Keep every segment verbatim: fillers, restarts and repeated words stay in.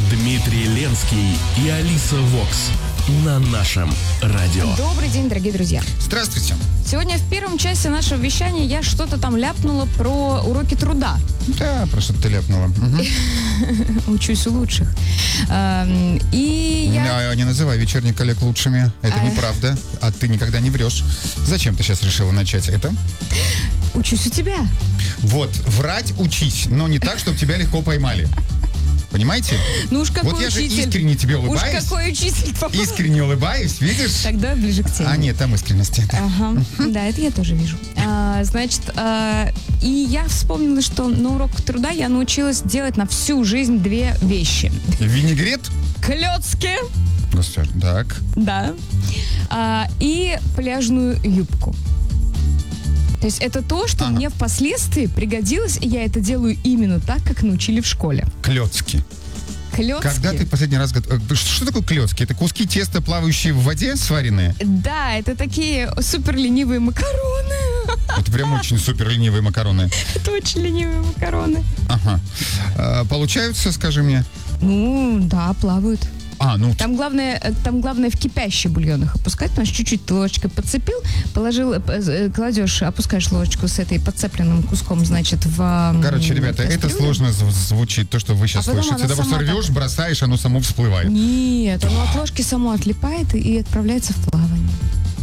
Дмитрий Ленский и Алиса Вокс на нашем радио. Добрый день, дорогие друзья. Здравствуйте. Сегодня в первом часе нашего вещания я что-то там ляпнула про уроки труда. Да, про что ты ляпнула. Угу. Учусь у лучших. И я... Не называй вечерних коллег лучшими. Это а... неправда. А ты никогда не врешь. Зачем ты сейчас решила начать это? Учусь у тебя. Вот, врать учись, но не так, чтобы тебя легко поймали. Понимаете? Ну уж какой вот я учитель. же искренне тебе улыбаюсь. Уж какой учитель. Искренне улыбаюсь, видишь? Тогда ближе к теме. А нет, там искренность. Ага, да, это я тоже вижу. А, значит, а, и я вспомнила, что на уроках труда я научилась делать на всю жизнь две вещи. Винегрет? Клёцки. Господи, так. Да. А, и пляжную юбку. То есть это то, что ага. мне впоследствии пригодилось, и я это делаю именно так, как научили в школе. Клёцки. Клёцки. Когда ты последний раз... Что такое клёцки? Это куски теста, плавающие в воде, сваренные? Да, это такие супер ленивые макароны. Это прям очень супер ленивые макароны. Это очень ленивые макароны. Ага. А, получаются, скажи мне? Ну, да, плавают. А, ну... Там главное, там главное в кипящий бульон их опускать, потому что чуть-чуть ты ложечкой подцепил, положил, кладешь, опускаешь ложечку с этой подцепленным куском, значит, в... Короче, ребята, это сложно звучит, то, что вы сейчас а слышите. Ты просто рвешь, так... бросаешь, оно само всплывает. Нет, оно от ложки само отлипает и отправляется в плавание.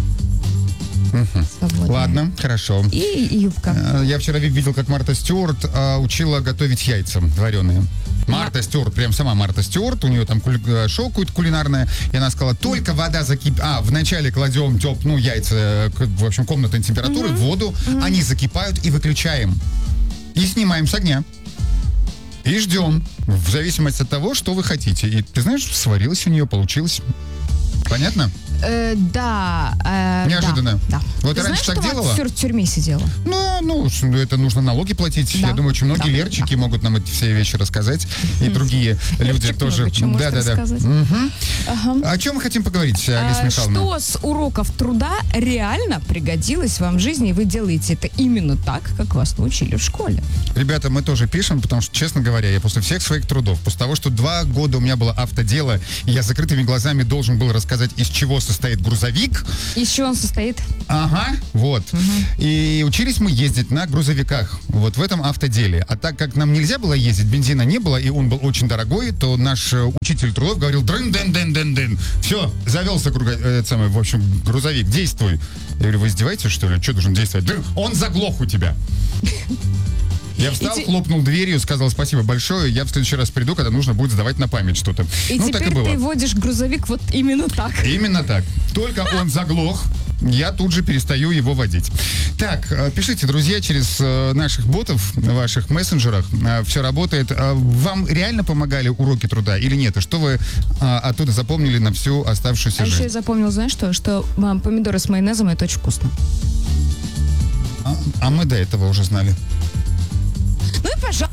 Угу. Ладно, хорошо. И, и юбка. Я вчера видел, как Марта Стюарт а, учила готовить яйца вареные. Марта Стюарт, прям сама Марта Стюарт, у нее там кули... шоу какое-то кулинарное, и она сказала, только вода закипит, а, вначале кладем теп... ну, яйца, в общем, комнатной температуры, mm-hmm. в воду, mm-hmm. они закипают и выключаем. И снимаем с огня. И ждем, в зависимости от того, что вы хотите. И, ты знаешь, сварилось у нее, получилось. Понятно? Э, да. Э, Неожиданно. Да, да. Вот ты ты раньше знаешь, так делала? Ты в тюрьме сидела. Ну, ну, это нужно налоги платить. Да. Я думаю, очень многие да, лерчики да. могут нам эти все вещи рассказать. И mm. другие люди тоже. Да, да, да. Угу. Ага. О чем мы хотим поговорить, Алиса а, Михайловна? Что с уроков труда реально пригодилось вам в жизни, и вы делаете это именно так, как вас научили в школе? Ребята, мы тоже пишем, потому что, честно говоря, я после всех своих трудов, после того, что два года у меня было автодело, и я с закрытыми глазами должен был рассказать, из чего состоит грузовик. Из чего он состоит? Ага, вот. Угу. И учились мы ездить на грузовиках, вот в этом автоделе. А так как нам нельзя было ездить, бензина не было, и он был очень дорогой, то наш учитель трудов говорил, дрын-дын-дын-дын-дын. Все, завелся гру... э, самый, в общем, грузовик, действуй. Я говорю, вы издеваетесь, что ли? Что должен действовать? Дрын, он заглох у тебя. Я встал, и хлопнул дверью, сказал спасибо большое, я в следующий раз приду, когда нужно будет сдавать на память что-то. И ну, теперь так и было. Ты водишь грузовик вот именно так. Именно так. Только он заглох, я тут же перестаю его водить. Так, пишите, друзья, через наших ботов, в ваших мессенджерах. Все работает. Вам реально помогали уроки труда или нет? И что вы оттуда запомнили на всю оставшуюся а жизнь? А еще я запомнил, знаешь что? Что а, помидоры с майонезом — это очень вкусно. А, а мы до этого уже знали. Ну и пожалуйста.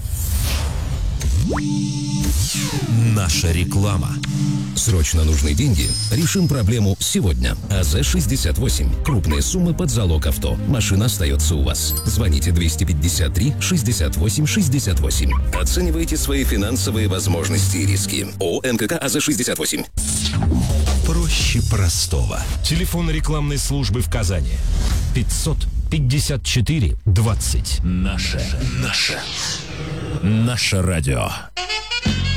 Наша реклама. Срочно нужны деньги? Решим проблему сегодня. АЗ шестьдесят восемь. Крупные суммы под залог авто. Машина остается у вас. Звоните двести пятьдесят три шестьдесят восемь шестьдесят восемь. Оценивайте свои финансовые возможности и риски. ООО МКК АЗ шестьдесят восемь. Проще простого. Телефон рекламной службы в Казани. пятьсот пятьдесят четыре двадцать. Наше. Наше. Наше радио.